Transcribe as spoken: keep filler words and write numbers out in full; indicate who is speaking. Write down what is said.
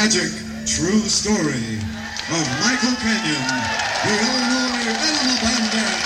Speaker 1: tragic, true story of Michael Kenyon, the Illinois Animal Bandit.